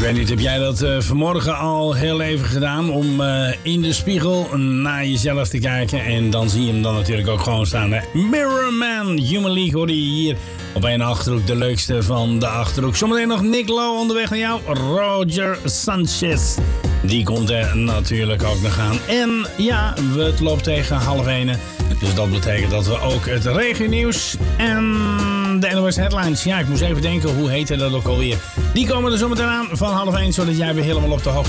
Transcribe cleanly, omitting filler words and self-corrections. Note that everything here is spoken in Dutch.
weet niet, heb jij dat vanmorgen al heel even gedaan om in de spiegel naar jezelf te kijken? En dan zie je hem dan natuurlijk ook gewoon staan. Hè? Mirror Man, Human League hoorde je hier op een Achterhoek, de leukste van de Achterhoek. Zometeen nog Nick Lowe onderweg naar jou, Roger Sanchez. Die komt er natuurlijk ook nog aan. En ja, het loopt tegen 12:30. Dus dat betekent dat we ook het regionieuws en de NOS Headlines. Ja, ik moest even denken, hoe heette dat ook alweer? Die komen er zometeen aan van 12:30, zodat jij weer helemaal op de hoogte